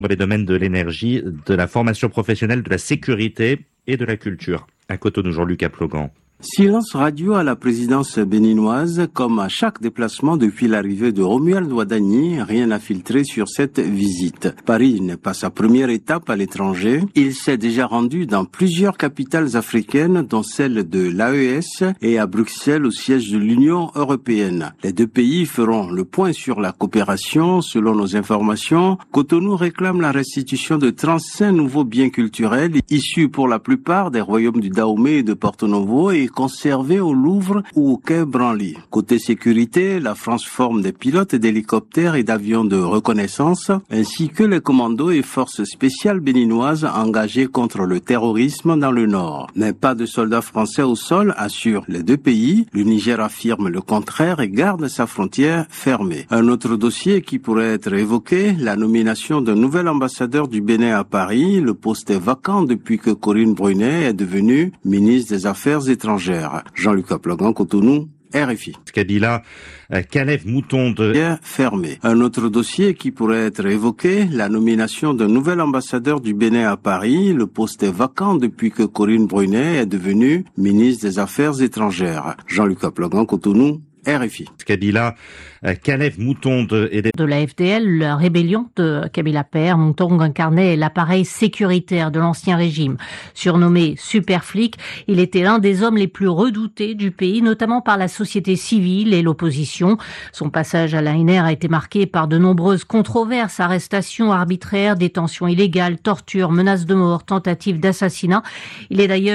dans les domaines de l'énergie, de la formation professionnelle, de la sécurité et de la culture. À Cotonou, Jean-Luc Aplogan. Silence radio à la présidence béninoise. Comme à chaque déplacement depuis l'arrivée de Romuald Ouadani, rien n'a filtré sur cette visite. Paris n'est pas sa première étape à l'étranger. Il s'est déjà rendu dans plusieurs capitales africaines, dont celle de l'AES et à Bruxelles au siège de l'Union européenne. Les deux pays feront le point sur la coopération. Selon nos informations, Cotonou réclame la restitution de 35 nouveaux biens culturels issus pour la plupart des royaumes du Dahomey et de Porto Novo et conservés au Louvre ou au quai Branly. Côté sécurité, la France forme des pilotes d'hélicoptères et d'avions de reconnaissance, ainsi que les commandos et forces spéciales béninoises engagées contre le terrorisme dans le Nord. Mais pas de soldats français au sol, assurent les deux pays. Le Niger affirme le contraire et garde sa frontière fermée. Un autre dossier qui pourrait être évoqué, la nomination d'un nouvel ambassadeur du Bénin à Paris. Le poste est vacant depuis que Corinne Brunet est devenue ministre des Affaires étrangères. Jean-Luc Aplogan, Cotonou, RFI. Kabila, Kalev Mouton de fermé. Un autre dossier qui pourrait être évoqué, la nomination d'un nouvel ambassadeur du Bénin à Paris. Le poste est vacant depuis que Corinne Brunet est devenue ministre des Affaires étrangères. Jean-Luc Aplogan, Cotonou, RFI. Kabila, Kalev Mouton de la FDL, la rébellion de Kabila Père, Mouton incarnait l'appareil sécuritaire de l'ancien régime. Surnommé Super Flic, il était l'un des hommes les plus redoutés du pays, notamment par la société civile et l'opposition. Son passage à l'ANR a été marqué par de nombreuses controverses, arrestations arbitraires, détentions illégales, tortures, menaces de mort, tentatives d'assassinat. Il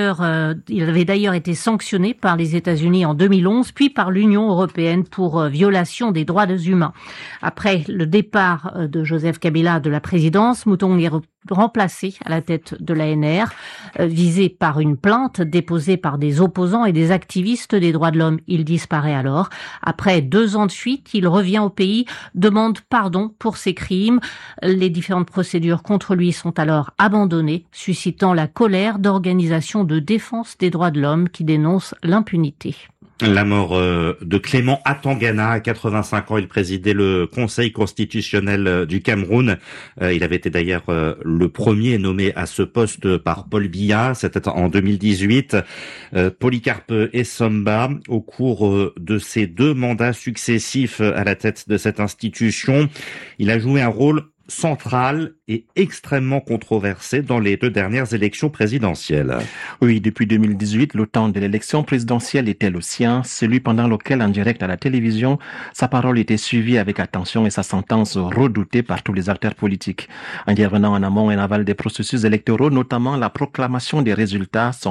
avait d'ailleurs été sanctionné par les États-Unis en 2011, puis par l'Union européenne pour violation des droits humains. Après le départ de Joseph Kabila de la présidence, Mouton est remplacé à la tête de l'ANR, visé par une plainte déposée par des opposants et des activistes des droits de l'homme. Il disparaît alors. Après 2 ans de fuite, il revient au pays, demande pardon pour ses crimes. Les différentes procédures contre lui sont alors abandonnées, suscitant la colère d'organisations de défense des droits de l'homme qui dénoncent l'impunité. La mort de Clément Atangana, à 85 ans, il présidait le Conseil constitutionnel du Cameroun. Il avait été d'ailleurs le premier nommé à ce poste par Paul Biya, c'était en 2018. Polycarpe Essomba, au cours de ses 2 mandats successifs à la tête de cette institution, il a joué un rôle central et extrêmement controversé dans les 2 dernières élections présidentielles. Oui, depuis 2018, le temps de l'élection présidentielle était le sien, celui pendant lequel, en direct à la télévision, sa parole était suivie avec attention et sa sentence redoutée par tous les acteurs politiques. Intervenant en amont et en aval des processus électoraux, notamment la proclamation des résultats, son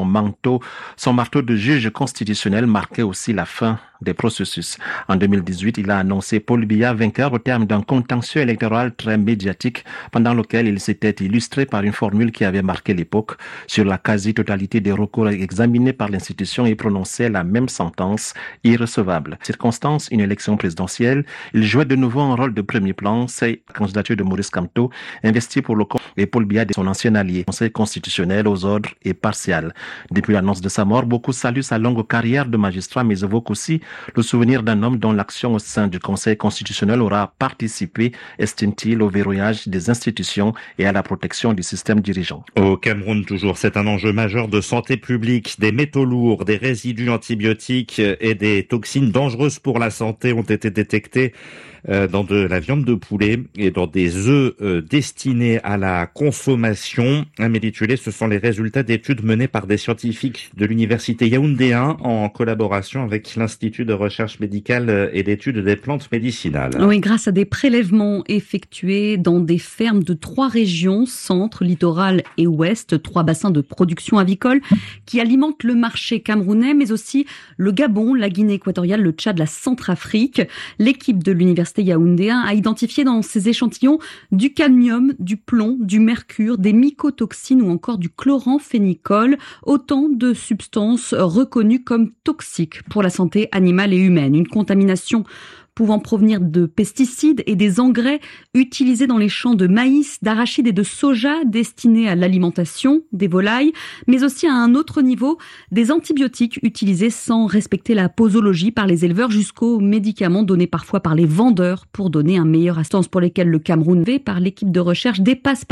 marteau de juge constitutionnel marquait aussi la fin des processus. En 2018, il a annoncé Paul Biya vainqueur au terme d'un contentieux électoral très médiatique pendant lequel il s'était illustré par une formule qui avait marqué l'époque. Sur la quasi-totalité des recours examinés par l'institution, il prononçait la même sentence, irrecevable. Circonstance, une élection présidentielle, il jouait de nouveau un rôle de premier plan. C'est la candidature de Maurice Kamto, investi pour le compte et Paul Biya de son ancien allié, Conseil constitutionnel aux ordres et partial. Depuis l'annonce de sa mort, beaucoup saluent sa longue carrière de magistrat, mais évoquent aussi le souvenir d'un homme dont l'action au sein du Conseil constitutionnel aura participé, estime-t-il, au verrouillage des institutions et à la protection du système dirigeant. Au Cameroun, toujours, c'est un enjeu majeur de santé publique. Des métaux lourds, des résidus antibiotiques et des toxines dangereuses pour la santé ont été détectés dans de la viande de poulet et dans des œufs destinés à la consommation. Amélie, ce sont les résultats d'études menées par des scientifiques de l'université Yaoundé 1 en collaboration avec l'Institut de recherche médicale et d'études des plantes médicinales. Oui, grâce à des prélèvements effectués dans des fermes de 3 régions, centre, littoral et ouest, 3 bassins de production avicole qui alimentent le marché camerounais, mais aussi le Gabon, la Guinée équatoriale, le Tchad, la Centrafrique. L'équipe de l'université Yaoundé 1 a identifié dans ces échantillons du cadmium, du plomb, du mercure, des mycotoxines ou encore du chloramphénicol, autant de substances reconnues comme toxiques pour la santé animale et humaine. Une contamination pouvant provenir de pesticides et des engrais utilisés dans les champs de maïs, d'arachide et de soja destinés à l'alimentation des volailles, mais aussi à un autre niveau, des antibiotiques utilisés sans respecter la posologie par les éleveurs jusqu'aux médicaments donnés parfois par les vendeurs pour donner un meilleur assistance pour lesquels le Cameroun, par l'équipe de recherche, dépasse